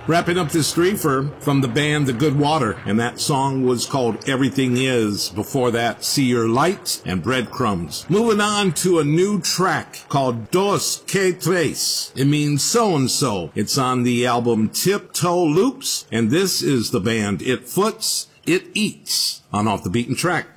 Wrapping up this threefer from the band The Good Water, and that song was called Everything Is. Before that, See Your Light and Breadcrumbs. Moving on to a new track called Dos Que Tres. It means so-and-so. It's on the album Tiptoe Loops, and this is the band It Foots, It Eats on Off the Beaten Track.